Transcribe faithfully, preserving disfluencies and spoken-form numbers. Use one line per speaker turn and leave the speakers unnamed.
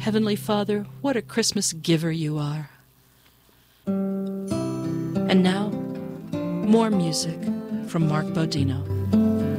Heavenly Father, what a Christmas giver you are. And now, more music from Mark Bodino.